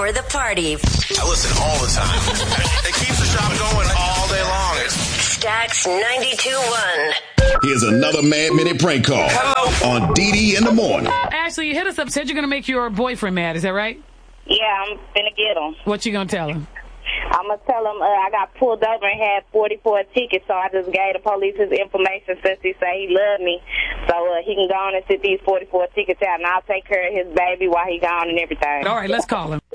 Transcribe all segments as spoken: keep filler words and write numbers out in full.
Power the Party. I listen all the time. It keeps the shop going all day long. Stax ninety-two point one. Here's another Mad Minute prank call. Hello. On D D in the morning. Ashley, you hit us up, said you're going to make your boyfriend mad. Is that right? Yeah, I'm finna get him. What you going to tell him? I'm going to tell him uh, I got pulled over and had forty-four tickets, so I just gave the police his information since he said he loved me. So uh, he can go on and sit these forty-four tickets out, and I'll take care of his baby while he gone and everything. All right, let's call him.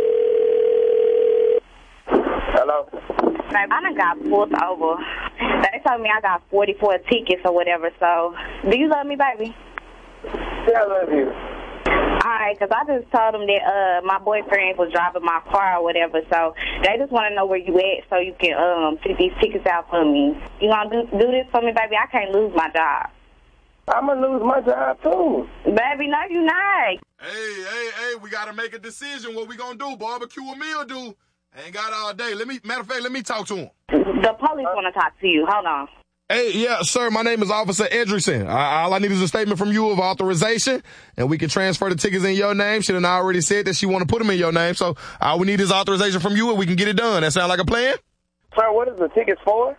Hello? Babe, I done got pulled over. They told me I got forty-four tickets or whatever, so do you love me, baby? Yeah, I love you. All right, because I just told them that uh, my boyfriend was driving my car or whatever, so they just want to know where you at so you can um take these tickets out for me. You want to do, do this for me, baby? I can't lose my job. I'm going to lose my job, too. Baby, no, you not. Hey, hey, hey, we got to make a decision. What we going to do? Barbecue or meal do? Ain't got all day. Let me, matter of fact, let me talk to him. The police want to talk to you. Hold on. Hey, yeah, sir, my name is Officer Edrickson. I, all I need is a statement from you of authorization, and we can transfer the tickets in your name. She done already said that she want to put them in your name, so all we need is authorization from you, and we can get it done. That sound like a plan? Sir, what is the tickets for?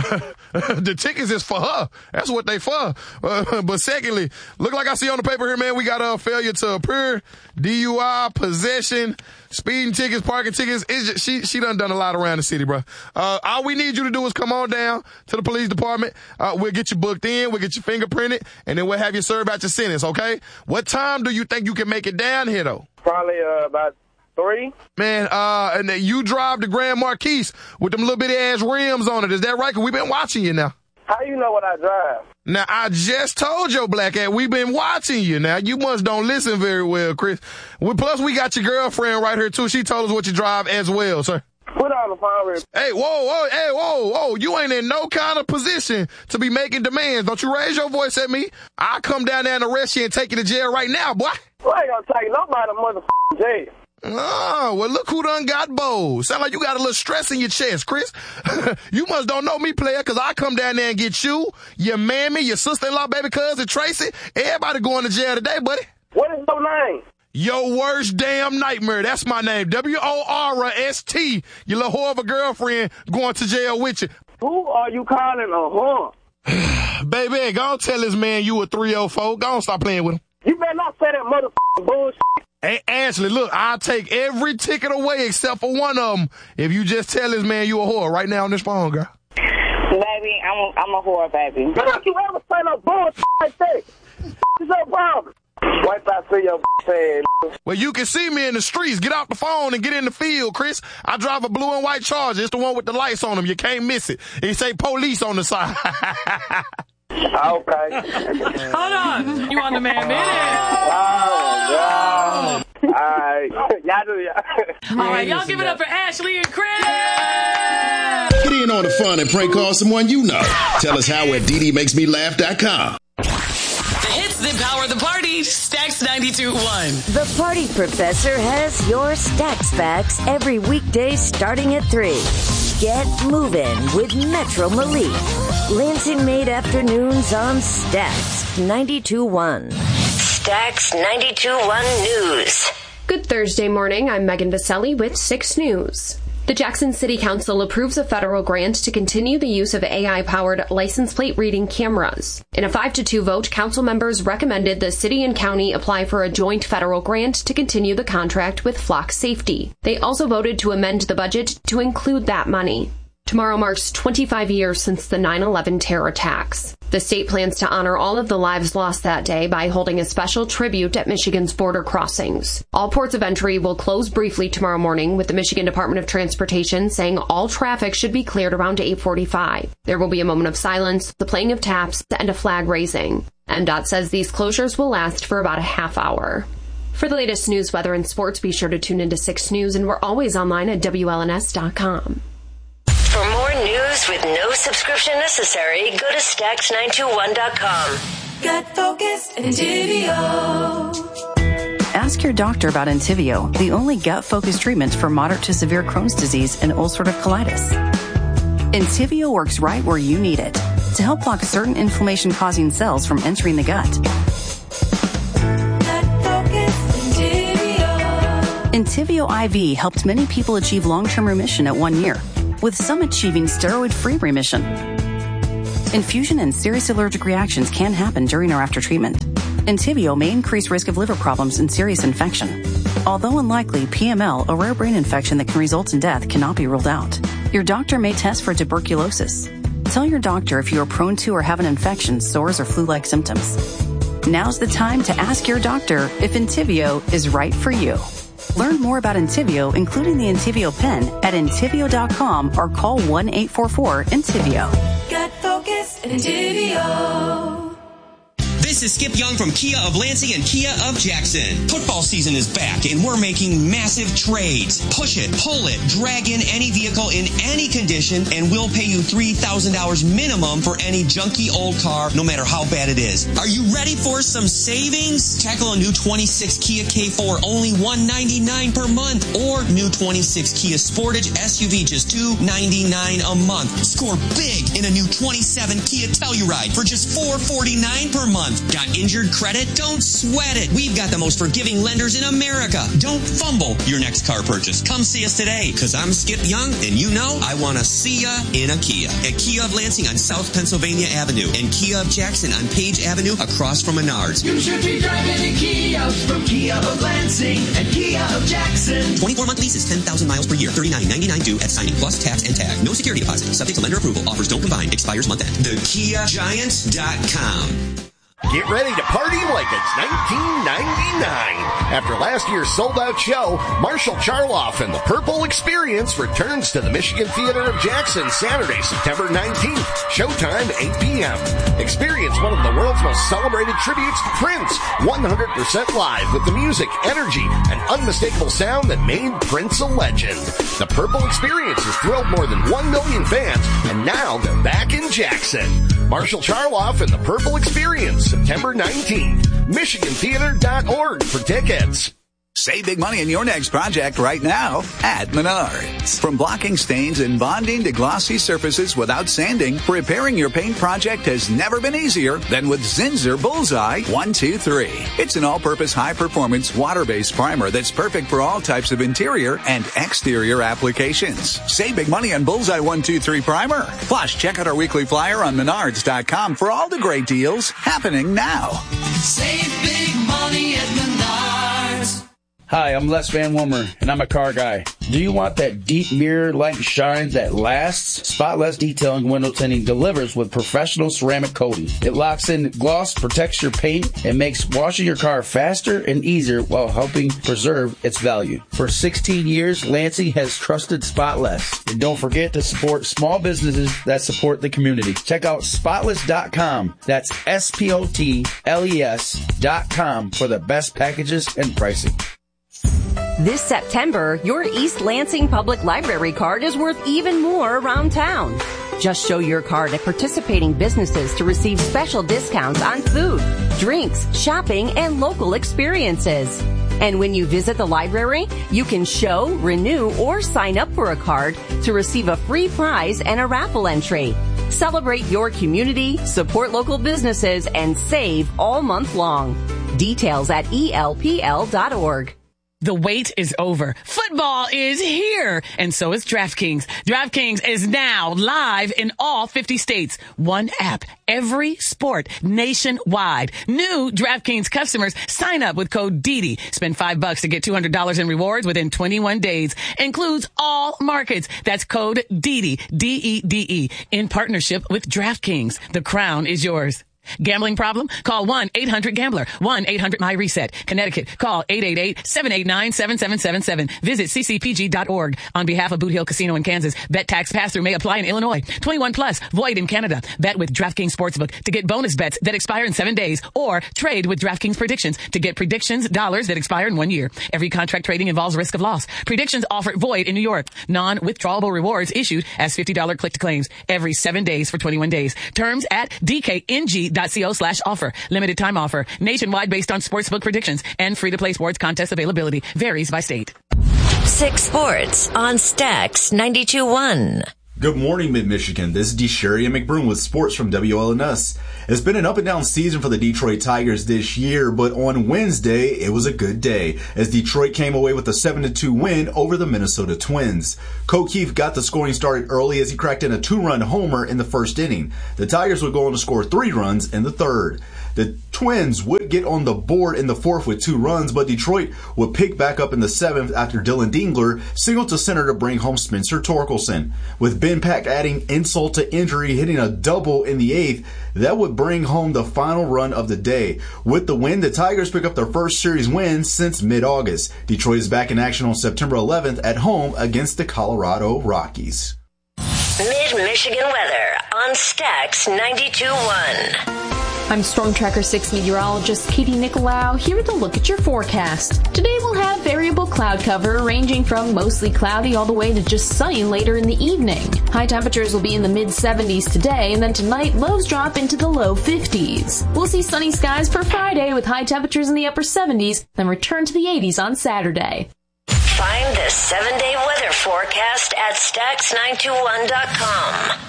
The tickets is for her. That's what they for. Uh, but secondly, look like I see on the paper here, man, we got a failure to appear, D U I, possession, speeding tickets, parking tickets. It's just, she she done done a lot around the city, bro. Uh, all we need you to do is come on down to the police department. Uh, we'll get you booked in, we'll get you fingerprinted, and then we'll have you serve out your sentence, okay? What time do you think you can make it down here, though? Probably uh, about three. Man, uh, and then you drive the Grand Marquis with them little bitty ass rims on it. Is that right? Cause we've been watching you now. How you know what I drive? Now, I just told your black ass, we've been watching you now. You must don't listen very well, Chris. We, plus, we got your girlfriend right here, too. She told us what you drive as well, sir. Put on the phone real. Hey, whoa, whoa, hey, whoa, whoa. You ain't in no kind of position to be making demands. Don't you raise your voice at me. I'll come down there and arrest you and take you to jail right now, boy. Well, I ain't gonna take nobody to motherfucking jail. Oh, well, look who done got bold. Sound like you got a little stress in your chest, Chris. You must don't know me, player, because I come down there and get you, your mammy, your sister-in-law, baby cousin, Tracy. Everybody going to jail today, buddy. What is your name? Your worst damn nightmare. That's my name. W O R S T. Your little whore of a girlfriend going to jail with you. Who are you calling a whore? Baby, go on tell this man you a three oh four. Go on, stop playing with him. You better not say that motherfucking bullshit. Hey, Ashley, look, I'll take every ticket away except for one of them if you just tell this man you a whore right now on this phone, girl. Baby, I'm a, I'm a whore, baby. Don't you ever say no bullshit like that. What's your problem? Once I see your head. Well, you can see me in the streets. Get off the phone and get in the field, Chris. I drive a blue and white Charger. It's the one with the lights on them. You can't miss it. It say police on the side. Okay. Hold on. You on the man minute. Oh, God. All right. Y'all do y'all. All right, y'all give it up for Ashley and Chris. Get in on the fun and prank call someone you know. Tell us how at D D makes me laugh dot com. The hits that power the party. Stax ninety-two point one. The Party Professor has your Stax facts every weekday starting at three. Get moving with Metro Malik. Lansing Made Afternoons on Stax ninety-two point one. Stax ninety-two point one News. Good Thursday morning. I'm Megan Vaselli with six News. The Jackson City Council approves a federal grant to continue the use of A I-powered license plate reading cameras. In a five to two vote, council members recommended the city and county apply for a joint federal grant to continue the contract with Flock Safety. They also voted to amend the budget to include that money. Tomorrow marks twenty-five years since the nine eleven terror attacks. The state plans to honor all of the lives lost that day by holding a special tribute at Michigan's border crossings. All ports of entry will close briefly tomorrow morning, with the Michigan Department of Transportation saying all traffic should be cleared around eight forty-five. There will be a moment of silence, the playing of taps, and a flag raising. M DOT says these closures will last for about a half hour. For the latest news, weather, and sports, be sure to tune into six News, and we're always online at W L N S dot com. For more news with no subscription necessary, go to Stax nine two one dot com. Get focused, Entivio. Ask your doctor about Entivio, the only gut-focused treatment for moderate to severe Crohn's disease and ulcerative colitis. Entivio works right where you need it to help block certain inflammation-causing cells from entering the gut. Entyvio I V helped many people achieve long-term remission at one year, with some achieving steroid-free remission. Infusion and serious allergic reactions can happen during or after treatment. Entyvio may increase risk of liver problems and serious infection. Although unlikely, P M L, a rare brain infection that can result in death, cannot be ruled out. Your doctor may test for tuberculosis. Tell your doctor if you are prone to or have an infection, sores, or flu-like symptoms. Now's the time to ask your doctor if Entyvio is right for you. Learn more about Entyvio, including the Entyvio pen, at entyvio dot com or call one eight four four Entyvio. Get focused at Entyvio. This is Skip Young from Kia of Lansing and Kia of Jackson. Football season is back and we're making massive trades. Push it, pull it, drag in any vehicle in any condition and we'll pay you three thousand dollars minimum for any junky old car, no matter how bad it is. Are you ready for some savings? Tackle a new twenty-six Kia K four, only one hundred ninety-nine dollars per month, or new twenty-six Kia Sportage S U V, just two hundred ninety-nine dollars a month. Score big in a new twenty-seven Kia Telluride for just four hundred forty-nine dollars per month. Got injured credit? Don't sweat it. We've got the most forgiving lenders in America. Don't fumble your next car purchase. Come see us today, because I'm Skip Young, and you know I want to see ya in a Kia. At Kia of Lansing on South Pennsylvania Avenue, and Kia of Jackson on Page Avenue across from Menards. You should be driving a Kia from Kia of Lansing and Kia of Jackson. twenty-four month leases, ten thousand miles per year, thirty-nine ninety-nine due at signing, plus tax and tag. No security deposit. Subject to lender approval. Offers don't combine. Expires month end. the kia giant dot com. Get ready to party like it's nineteen ninety-nine. After last year's sold-out show, Marshall Charloff and the Purple Experience returns to the Michigan Theater of Jackson Saturday, September nineteenth. Showtime, eight p.m. Experience one of the world's most celebrated tributes to Prince, one hundred percent live with the music, energy, and unmistakable sound that made Prince a legend. The Purple Experience has thrilled more than one million fans, and now they're back in Jackson. Marshall Charloff and the Purple Experience, September nineteenth. Michigan Theater dot org for tickets. Save big money in your next project right now at Menards. From blocking stains and bonding to glossy surfaces without sanding, repairing your paint project has never been easier than with Zinsser Bullseye one two three. It's an all-purpose high-performance water-based primer that's perfect for all types of interior and exterior applications. Save big money on Bullseye one two three primer. Plus, check out our weekly flyer on Menards dot com for all the great deals happening now. Save big money at Menards. Hi, I'm Les Van Wilmer, and I'm a car guy. Do you want that deep mirror light shine that lasts? Spotless Detailing Window Tinting delivers with professional ceramic coating. It locks in gloss, protects your paint, and makes washing your car faster and easier while helping preserve its value. For sixteen years, Lansing has trusted Spotless. And don't forget to support small businesses that support the community. Check out spotless dot com. That's S P O T L E S dot com for the best packages and pricing. This September, your East Lansing Public Library card is worth even more around town. Just show your card at participating businesses to receive special discounts on food, drinks, shopping, and local experiences. And when you visit the library, you can show, renew, or sign up for a card to receive a free prize and a raffle entry. Celebrate your community, support local businesses, and save all month long. Details at E L P L dot org. The wait is over. Football is here. And so is DraftKings. DraftKings is now live in all fifty states. One app, every sport, nationwide. New DraftKings customers sign up with code D D. Spend five bucks to get two hundred dollars in rewards within twenty-one days. Includes all markets. That's code D D, D E D E, in partnership with DraftKings. The crown is yours. Gambling problem? Call one eight hundred gambler. one eight hundred my reset. Connecticut. Call eight eight eight, seven eight nine, seven seven seven seven. Visit C C P G dot org. On behalf of Boot Hill Casino in Kansas, bet tax pass-through may apply in Illinois. twenty-one plus. Void in Canada. Bet with DraftKings Sportsbook to get bonus bets that expire in seven days. Or trade with DraftKings Predictions to get predictions dollars that expire in one year. Every contract trading involves risk of loss. Predictions offer void in New York. Non-withdrawable rewards issued as fifty dollars click to claims every seven days for twenty-one days. Terms at D K N G dot co slash offer. Limited time offer. Nationwide based on sportsbook predictions and free-to-play sports contest availability. Varies by state. Six Sports on Stax ninety-two point one. Good morning, Mid-Michigan. This is DeSherry McBroom with sports from W L N S. It's been an up-and-down season for the Detroit Tigers this year, but on Wednesday, it was a good day as Detroit came away with a seven to two win over the Minnesota Twins. Ko Kieft got the scoring started early as he cracked in a two-run homer in the first inning. The Tigers would go on to score three runs in the third. The Twins would get on the board in the fourth with two runs, but Detroit would pick back up in the seventh after Dylan Dingler singled to center to bring home Spencer Torkelson. With Ben Pack adding insult to injury, hitting a double in the eighth, that would bring home the final run of the day. With the win, the Tigers pick up their first series win since mid-August. Detroit is back in action on September eleventh at home against the Colorado Rockies. Mid-Michigan weather on Stax ninety-two point one. I'm Storm Tracker six meteorologist Katie Nicolau here with a look at your forecast. Today we'll have variable cloud cover ranging from mostly cloudy all the way to just sunny later in the evening. High temperatures will be in the mid seventies today, and then tonight lows drop into the low fifties. We'll see sunny skies for Friday with high temperatures in the upper seventies, then return to the eighties on Saturday. Find the seven-day weather forecast at Stax nine two one dot com.